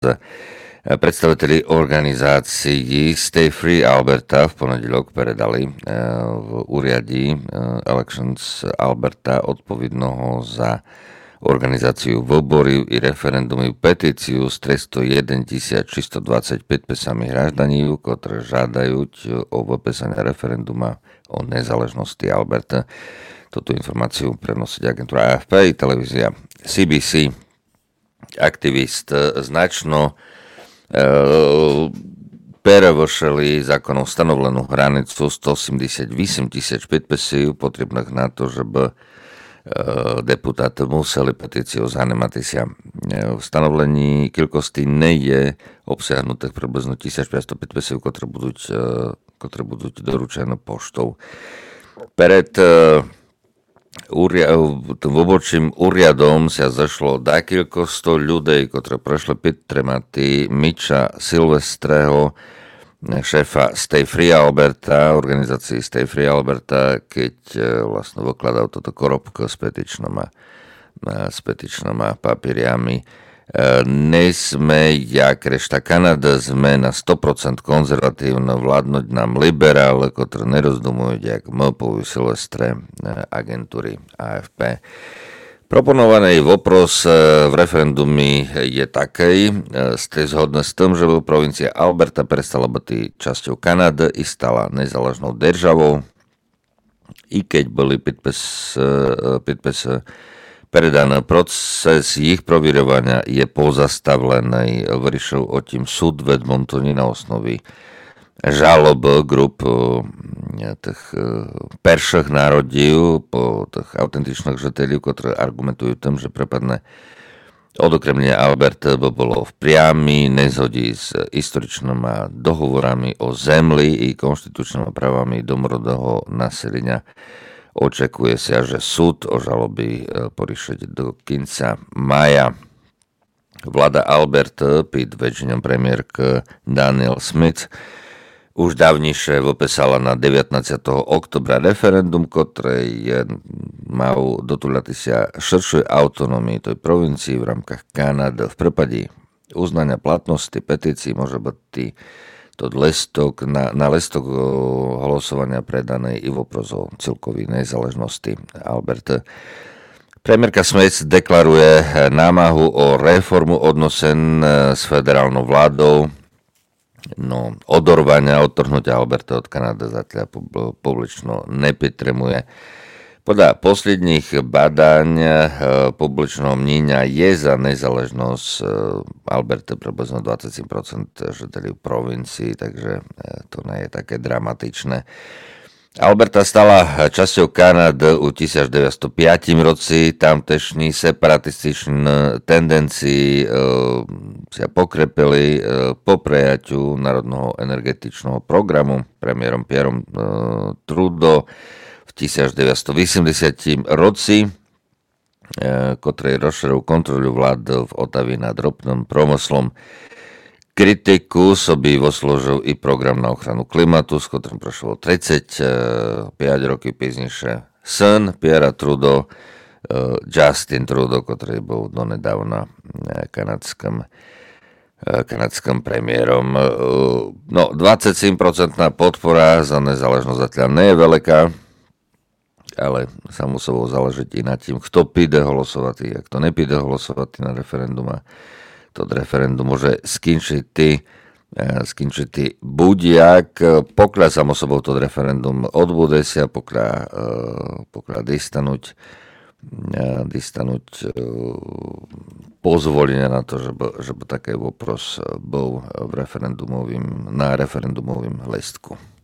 Predstaviteľi organizácií Stay Free Alberta v pondelok predali v úriadí Elections Alberta odpovedného za organizáciu voľby i referendumy petíciu s 301 625 pesami hraždaní, ktoré žádajú o vypísanie referenduma o nezáležnosti Alberta. Toto informáciu prenosí agentúra AFP i televízia CBC. Aktivist značno prevršili zákonom stanovenú hranicu 188 500 potrebných na to, żeby deputáty museli petíciu zanimátися. V stanovení kількості не є obsiahnutých približno 1500 підписів, котрі будуть доручені поштою. Перед виборчим урядом sa zašlo декілька 100 людей, котрі пройшли підтримати Mitcha Silvestreho, šéfa Stay Free Alberta, organizácii Stay Free Alberta, keď vlastne vykladal toto korobko s petičnými papíriami. Nejsme, jak rešta Kanada, sme na 100% konzervatívno, vládnuť nám liberále, ktorí nerozdumujú, jak MPU Silvestre agentúry AFP. Proponovaný vopros v referendumi je taký, ste zhodné s tým, že provincia Alberta prestala byť časťou Kanady i stala nezáležnou državou, i keď boli podpisy predaný proces ich prověrovania je pozastavlený, vyriešil o tím súd v Edmontone na osnovi žalob grup tých perších národів po tých autentičných žiteľov, ktorí argumentujú tým, že prepadne odokremlenie Alberta by bolo v priamy nezhodí s historičnými dohovorami o zemli i konštitučnými právami domorodého naselenia. Očekuje sa, že súd o žaloby poriešiť do konca maja. Vláda Alberta pod vedením premiérky Danielle Smith už dávnejšie vypísala na 19. oktobra referendum, ktoré mal dotuľať sa širšej autonómii tej provincii v rámkach Kanady. V prípade uznania platnosti petícií môže byť listok, na listok hlasovania predanej i voprozov celkovej nezáležnosti Alberta. Premiérka Smith deklaruje námahu o reformu odnosen s federálnou vládou, no odtrhnutia Alberta od Kanady zatiaľ publično nepodtremuje. Podľa posledných badaň publičného mnenia je za nezáležnosť Alberta približno 27% žiteľov provincií, takže to nie je také dramatičné. Alberta stala časťou Kanady u 1905 roci, tamtešní separatističní tendencii sa pokrepili po prejaťu Národného energetičného programu premiérom Pierrom Trudeau v 1980 roci, ktorý rozšíril kontrolu vlád v Ottawi nad ropným promyslom. Kritiku sobі vosložil i program na ochranu klimatu, s ktorým prešlo 35 rokov píznejšie syn Pierra Trudeau, Justin Trudeau, ktorý bol donedávna kanadským premiérom. No, 27% podpora za nezáležnosť zatiaľ nie je veľká, ale sa muselo záležiť i nad tým, kto píde hlasovať a kto nepíde hlasovať na referendum. A to referendum môže skončiť buď jak, pokiaľ samo sobou to referendum odbude sa, pokiaľ distanúť pozvolenia na to, že by taký vopros bol na referendumovým listku.